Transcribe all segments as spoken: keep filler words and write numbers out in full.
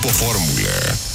Grupo Fórmula.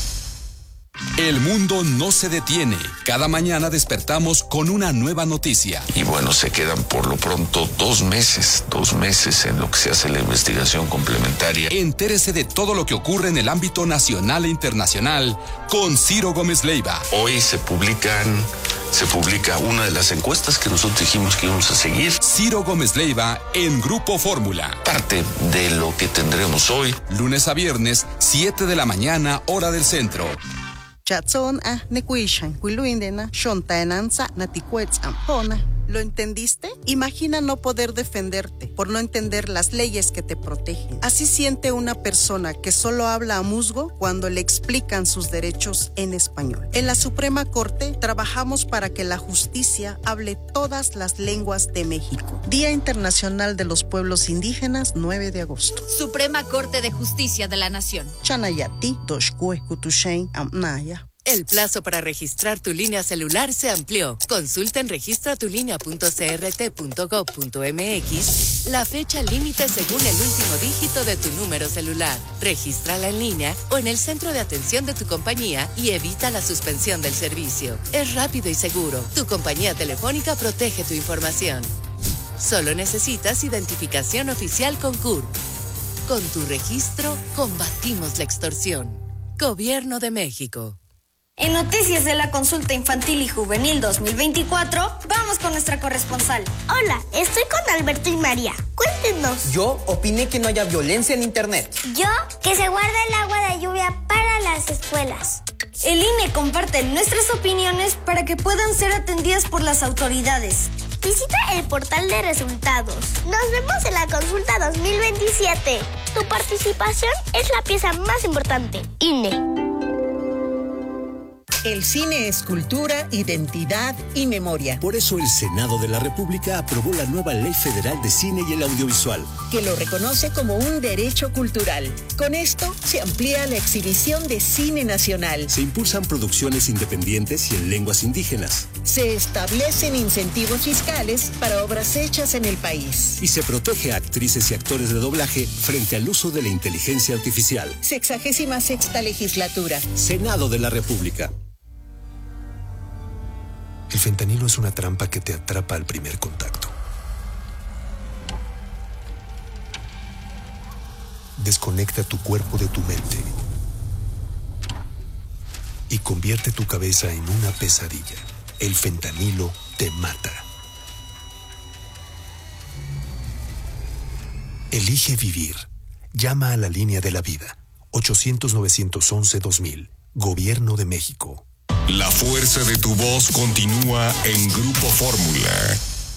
El mundo no se detiene. Cada mañana despertamos con una nueva noticia. Y bueno, se quedan por lo pronto dos meses, dos meses en lo que se hace la investigación complementaria. Entérese de todo lo que ocurre en el ámbito nacional e internacional con Ciro Gómez Leiva. Hoy se publican, se publica una de las encuestas que nosotros dijimos que íbamos a seguir. Ciro Gómez Leiva en Grupo Fórmula. Parte de lo que tendremos hoy. Lunes a viernes, siete de la mañana, hora del centro. Chatson a nekuishan, kuiluindena, shontaenanza, natikuetzam, hona. ¿Lo entendiste? Imagina no poder defenderte por no entender las leyes que te protegen. Así siente una persona que solo habla a musgo cuando le explican sus derechos en español. En la Suprema Corte trabajamos para que la justicia hable todas las lenguas de México. Día Internacional de los Pueblos Indígenas, nueve de agosto. Suprema Corte de Justicia de la Nación. Chanayati, Toshkue, Kutushen, Amnaya. El plazo para registrar tu línea celular se amplió. Consulta en registra tu línea punto c r t punto gov punto m x la fecha límite según el último dígito de tu número celular. Regístrala en línea o en el centro de atención de tu compañía y evita la suspensión del servicio. Es rápido y seguro. Tu compañía telefónica protege tu información. Solo necesitas identificación oficial con C U R. Con tu registro, combatimos la extorsión. Gobierno de México. En Noticias de la Consulta Infantil y Juvenil dos mil veinticuatro, vamos con nuestra corresponsal. Hola, estoy con Alberto y María. Cuéntenos. Yo opiné que no haya violencia en Internet. Yo, que se guarde el agua de lluvia para las escuelas. El I N E comparte nuestras opiniones para que puedan ser atendidas por las autoridades. Visita el portal de resultados. Nos vemos en la Consulta dos mil veintisiete. Tu participación es la pieza más importante. I N E. El cine es cultura, identidad y memoria. Por eso el Senado de la República aprobó la nueva Ley Federal de Cine y el Audiovisual, que lo reconoce como un derecho cultural. Con esto se amplía la exhibición de cine nacional. Se impulsan producciones independientes y en lenguas indígenas. Se establecen incentivos fiscales para obras hechas en el país. Y se protege a actrices y actores de doblaje frente al uso de la inteligencia artificial. Sexagésima sexta legislatura. Senado de la República. El fentanilo es una trampa que te atrapa al primer contacto. Desconecta tu cuerpo de tu mente y convierte tu cabeza en una pesadilla. El fentanilo te mata. Elige vivir. Llama a la línea de la vida. ochocientos, novecientos once, dos mil. Gobierno de México. La fuerza de tu voz continúa en Grupo Fórmula.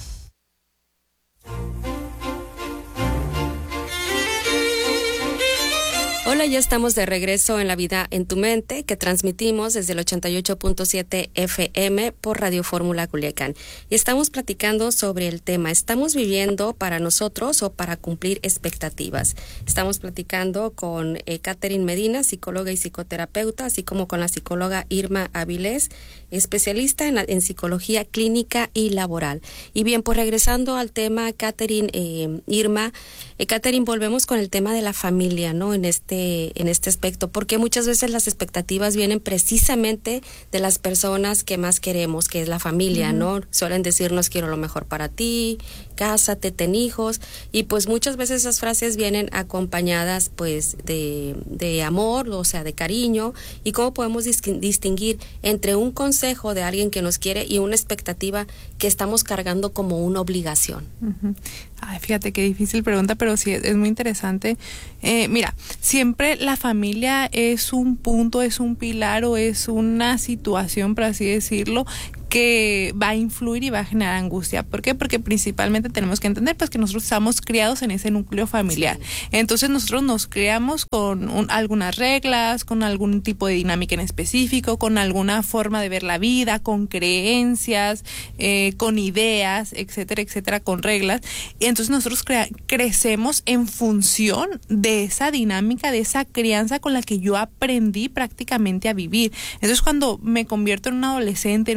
Hola, ya estamos de regreso en La Vida en tu Mente, que transmitimos desde el ochenta y ocho punto siete F M por Radio Fórmula Culiacán. Y estamos platicando sobre el tema, ¿estamos viviendo para nosotros o para cumplir expectativas? Estamos platicando con eh, Catherine Medina, psicóloga y psicoterapeuta, así como con la psicóloga Irma Avilés, especialista en, la, en psicología clínica y laboral. Y bien, pues regresando al tema, Catherine, eh, Irma, eh, Catherine, volvemos con el tema de la familia, ¿no? En este en este aspecto, porque muchas veces las expectativas vienen precisamente de las personas que más queremos, que es la familia, uh-huh. ¿no? Suelen decirnos quiero lo mejor para ti, cásate, ten hijos, y pues muchas veces esas frases vienen acompañadas pues de, de amor, o sea, de cariño, y cómo podemos distinguir entre un consejo de alguien que nos quiere y una expectativa que estamos cargando como una obligación. Uh-huh. Ay, fíjate qué difícil pregunta, pero sí es muy interesante. Eh, mira, siempre la familia es un punto, es un pilar o es una situación, por así decirlo, que va a influir y va a generar angustia. ¿Por qué? Porque principalmente tenemos que entender pues que nosotros estamos criados en ese núcleo familiar. Sí. Entonces nosotros nos criamos con un, algunas reglas, con algún tipo de dinámica en específico, con alguna forma de ver la vida, con creencias, eh, con ideas, etcétera, etcétera, con reglas. Y entonces nosotros crea- crecemos en función de esa dinámica, de esa crianza con la que yo aprendí prácticamente a vivir. Entonces cuando me convierto en un adolescente, en un adulto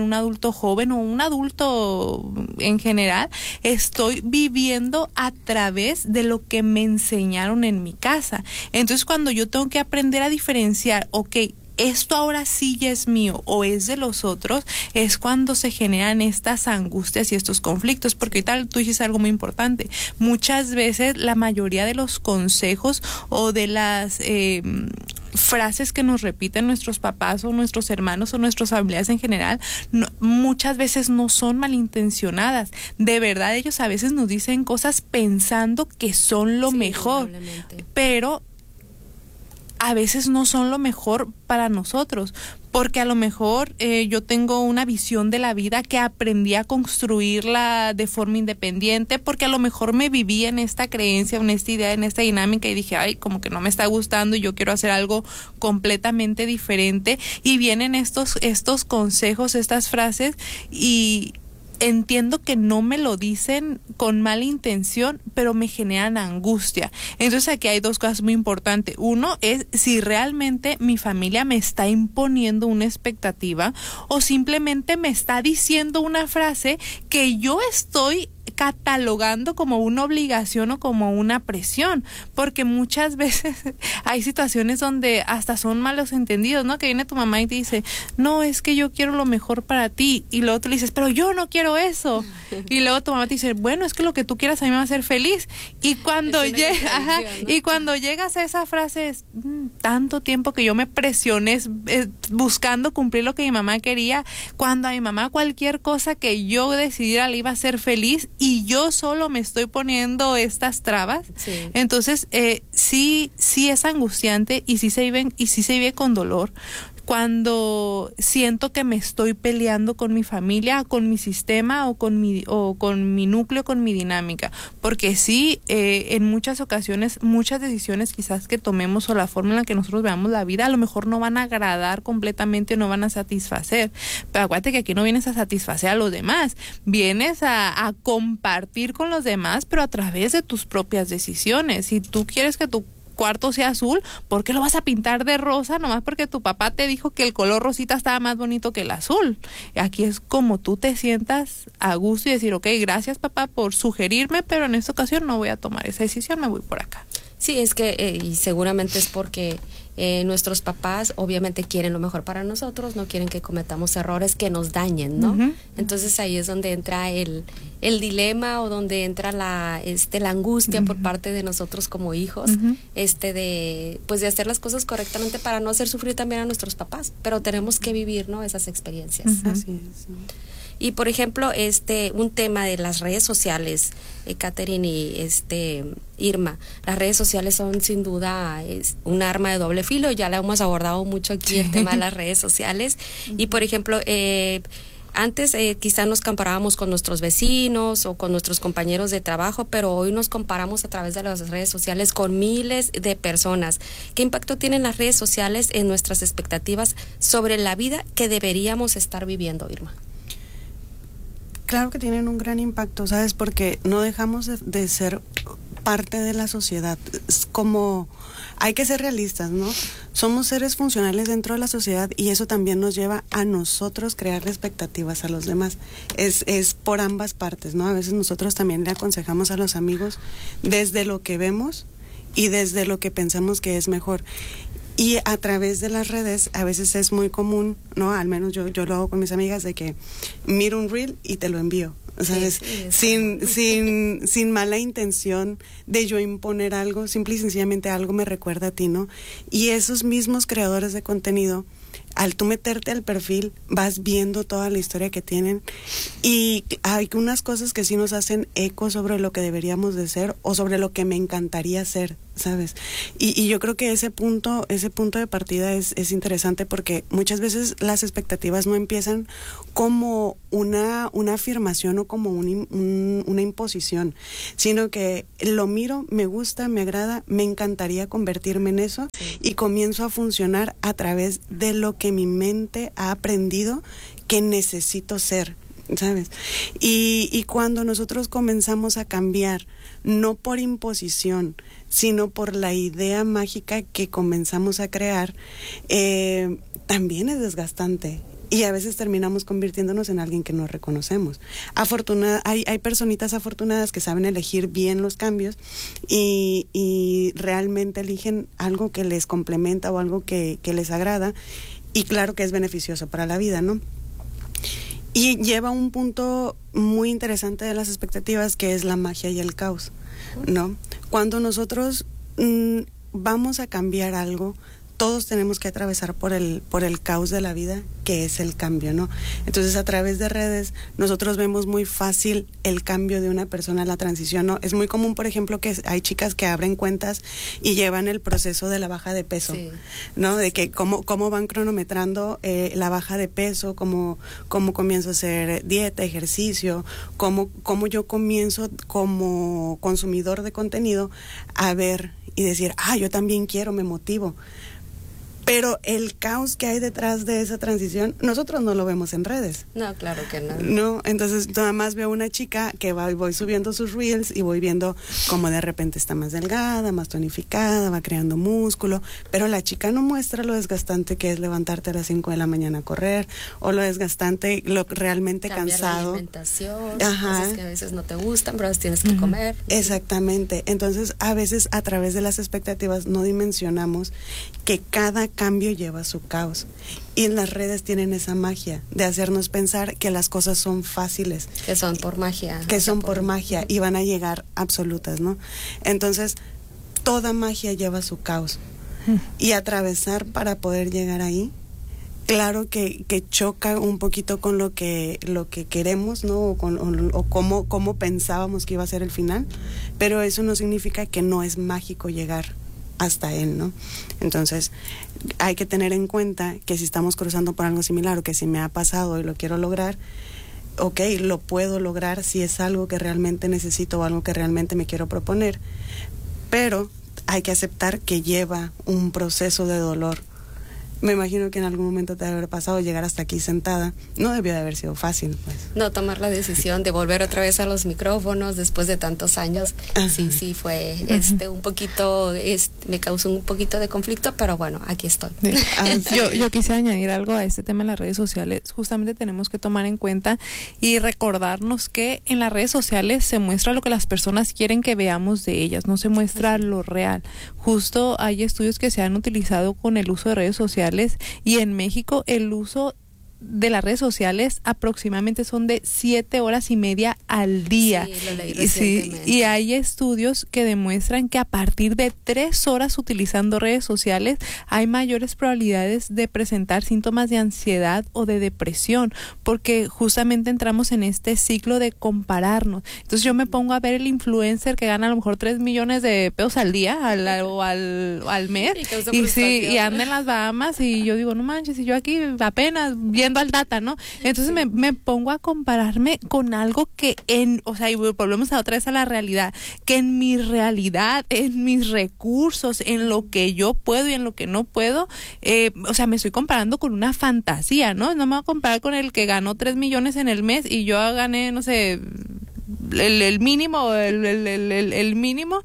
adulto joven o un adulto en general, estoy viviendo a través de lo que me enseñaron en mi casa. Entonces, cuando yo tengo que aprender a diferenciar, ok, esto ahora sí ya es mío o es de los otros, es cuando se generan estas angustias y estos conflictos, porque ahorita tú dices algo muy importante. Muchas veces la mayoría de los consejos o de las eh, frases que nos repiten nuestros papás o nuestros hermanos o nuestros familiares en general, no, muchas veces no son malintencionadas. De verdad, ellos a veces nos dicen cosas pensando que son lo sí, mejor, pero a veces no son lo mejor para nosotros, porque a lo mejor eh, yo tengo una visión de la vida que aprendí a construirla de forma independiente, porque a lo mejor me viví en esta creencia, en esta idea, en esta dinámica y dije, ay, como que no me está gustando y yo quiero hacer algo completamente diferente, y vienen estos, estos consejos, estas frases, y entiendo que no me lo dicen con mala intención, pero me generan angustia. Entonces aquí hay dos cosas muy importantes. Uno es si realmente mi familia me está imponiendo una expectativa o simplemente me está diciendo una frase que yo estoy catalogando como una obligación o como una presión, porque muchas veces hay situaciones donde hasta son malos entendidos, ¿no? Que viene tu mamá y te dice, no, es que yo quiero lo mejor para ti, y luego tú le dices, pero yo no quiero eso, y luego tu mamá te dice, bueno, es que lo que tú quieras a mí me va a hacer feliz, y cuando llega, ajá, ¿no? Y cuando llegas a esa frase es mmm, tanto tiempo que yo me presioné eh, buscando cumplir lo que mi mamá quería, cuando a mi mamá cualquier cosa que yo decidiera le iba a hacer feliz, y yo solo me estoy poniendo estas trabas. Sí. Entonces eh, sí sí es angustiante y sí se vive y sí se vive con dolor cuando siento que me estoy peleando con mi familia, con mi sistema o con mi o con mi núcleo, con mi dinámica, porque sí eh, en muchas ocasiones muchas decisiones quizás que tomemos o la forma en la que nosotros veamos la vida a lo mejor no van a agradar completamente, no van a satisfacer, pero acuérdate que aquí no vienes a satisfacer a los demás, vienes a, a compartir con los demás, pero a través de tus propias decisiones. Si tú quieres que tu cuarto sea azul, ¿por qué lo vas a pintar de rosa? Nomás porque tu papá te dijo que el color rosita estaba más bonito que el azul. Aquí es como tú te sientas a gusto y decir, ok, gracias papá por sugerirme, pero en esta ocasión no voy a tomar esa decisión, me voy por acá. Sí, es que eh, y seguramente es porque eh, nuestros papás obviamente quieren lo mejor para nosotros, no quieren que cometamos errores que nos dañen, ¿no? Uh-huh. Entonces ahí es donde entra el, el dilema o donde entra la este la angustia uh-huh. por parte de nosotros como hijos, uh-huh. este de pues de hacer las cosas correctamente para no hacer sufrir también a nuestros papás, pero tenemos que vivir, ¿no? Esas experiencias. Uh-huh. Así es. Y por ejemplo, este un tema de las redes sociales, eh, Catherine y este Irma, las redes sociales son sin duda es un arma de doble filo, ya la hemos abordado mucho aquí el tema de las redes sociales. Y por ejemplo, eh, antes eh, quizás nos comparábamos con nuestros vecinos o con nuestros compañeros de trabajo, pero hoy nos comparamos a través de las redes sociales con miles de personas. ¿Qué impacto tienen las redes sociales en nuestras expectativas sobre la vida que deberíamos estar viviendo, Irma? Claro que tienen un gran impacto, ¿sabes? Porque no dejamos de, de ser parte de la sociedad. Es como, hay que ser realistas, ¿no? Somos seres funcionales dentro de la sociedad y eso también nos lleva a nosotros crear expectativas a los demás. Es, es por ambas partes, ¿no? A veces nosotros también le aconsejamos a los amigos desde lo que vemos y desde lo que pensamos que es mejor. Y a través de las redes a veces es muy común, ¿no? Al menos yo, yo lo hago con mis amigas, de que miro un reel y te lo envío, ¿sabes? Sí, sí, sin, sin, sin mala intención de yo imponer algo, simple y sencillamente algo me recuerda a ti, ¿no? Y esos mismos creadores de contenido, al tú meterte al perfil, vas viendo toda la historia que tienen y hay unas cosas que sí nos hacen eco sobre lo que deberíamos de ser o sobre lo que me encantaría ser, ¿sabes? Y, y yo creo que ese punto, ese punto de partida es, es interesante porque muchas veces las expectativas no empiezan como una, una afirmación o como un, un, una imposición, sino que lo miro, me gusta, me agrada, me encantaría convertirme en eso y comienzo a funcionar a través de lo que mi mente ha aprendido que necesito ser, ¿sabes? Y, y cuando nosotros comenzamos a cambiar, no por imposición, sino por la idea mágica que comenzamos a crear, eh, también es desgastante. y a veces terminamos convirtiéndonos en alguien que no reconocemos. Afortunada, hay, hay personitas afortunadas que saben elegir bien los cambios y, y realmente eligen algo que les complementa o algo que, que les agrada, y claro que es beneficioso para la vida, ¿no? Y lleva un punto muy interesante de las expectativas, que es la magia y el caos, ¿no? Cuando nosotros mmm, vamos a cambiar algo, todos tenemos que atravesar por el por el caos de la vida, que es el cambio, ¿no? Entonces, a través de redes, nosotros vemos muy fácil el cambio de una persona, la transición, ¿no? Es muy común, por ejemplo, que hay chicas que abren cuentas y llevan el proceso de la baja de peso, sí. ¿no? De que cómo, cómo van cronometrando eh, la baja de peso, cómo, cómo comienzo a hacer dieta, ejercicio, cómo, cómo yo comienzo como consumidor de contenido a ver y decir, ah, yo también quiero, me motivo. Pero el caos que hay detrás de esa transición, nosotros no lo vemos en redes. No, claro que no. No, entonces nada más veo una chica que va, voy subiendo sus reels y voy viendo cómo de repente está más delgada, más tonificada, va creando músculo, pero la chica no muestra lo desgastante que es levantarte a las cinco de la mañana a correr, o lo desgastante, lo realmente cambiar cansado. La alimentación, Ajá. cosas que a veces no te gustan, pero las tienes que uh-huh. comer. Exactamente. Entonces, a veces a través de las expectativas no dimensionamos que cada cambio lleva su caos, y en las redes tienen esa magia de hacernos pensar que las cosas son fáciles, que son por magia, que son por, por magia y van a llegar absolutas, ¿no? Entonces toda magia lleva su caos, y atravesar para poder llegar ahí, claro que, que choca un poquito con lo que lo que queremos, ¿no? O, con, o, o cómo, cómo pensábamos que iba a ser el final, pero eso no significa que no es mágico llegar hasta él, ¿no? Entonces, hay que tener en cuenta que si estamos cruzando por algo similar, o que si me ha pasado y lo quiero lograr, ok, lo puedo lograr si es algo que realmente necesito o algo que realmente me quiero proponer, pero hay que aceptar que lleva un proceso de dolor. Me imagino que en algún momento te debe haber pasado llegar hasta aquí sentada. No debió de haber sido fácil, pues. No, tomar la decisión de volver otra vez a los micrófonos después de tantos años. Ajá. Sí, sí, fue este un poquito, este, me causó un poquito de conflicto, pero bueno, aquí estoy. Sí. Ah, yo, yo quise añadir algo a este tema de las redes sociales. Justamente tenemos que tomar en cuenta y recordarnos que en las redes sociales se muestra lo que las personas quieren que veamos de ellas, no se muestra lo real. Justo hay estudios que se han utilizado con el uso de redes sociales, y en México el uso de las redes sociales aproximadamente son de siete horas y media al día. Sí, lo leí recientemente. Sí, y hay estudios que demuestran que a partir de tres horas utilizando redes sociales hay mayores probabilidades de presentar síntomas de ansiedad o de depresión, porque justamente entramos en este ciclo de compararnos. Entonces yo me pongo a ver el influencer que gana a lo mejor tres millones de pesos al día al, o al, al mes y, y sí, y anda en las Bahamas, y yo digo, no manches, y yo aquí apenas viendo al data, ¿no? Entonces sí. me, me pongo a compararme con algo que en, o sea, y volvemos a otra vez a la realidad, que en mi realidad, en mis recursos, en lo que yo puedo y en lo que no puedo, eh, o sea, me estoy comparando con una fantasía, ¿no? No me voy a comparar con el que ganó tres millones en el mes y yo gané, no sé, el, el mínimo, el, el, el, el mínimo.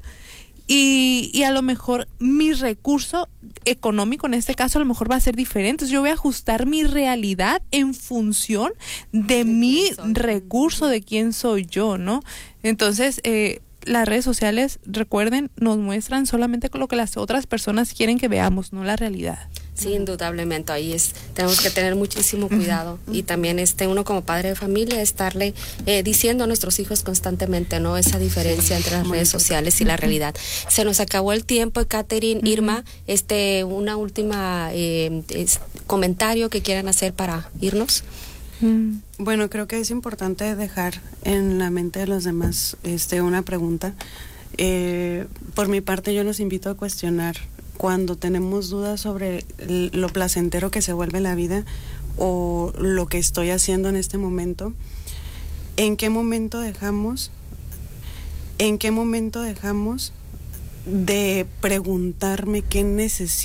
Y, y a lo mejor mi recurso económico en este caso a lo mejor va a ser diferente. Entonces yo voy a ajustar mi realidad en función de mi recurso, de quién soy yo, ¿no? Entonces, eh, las redes sociales, recuerden, nos muestran solamente lo que las otras personas quieren que veamos, no la realidad. Sí, indudablemente, ahí es, tenemos que tener muchísimo cuidado, uh-huh. y también este uno como padre de familia estarle eh, diciendo a nuestros hijos constantemente, ¿no? Esa diferencia entre las redes sociales y la realidad. Se nos acabó el tiempo, Catherine, uh-huh. Irma, este, una última eh, es, comentario que quieran hacer para irnos. Bueno, creo que es importante dejar en la mente de los demás este, una pregunta. Eh, por mi parte, yo los invito a cuestionar cuando tenemos dudas sobre lo placentero que se vuelve la vida o lo que estoy haciendo en este momento. ¿En qué momento dejamos, en qué momento dejamos de preguntarme qué necesito?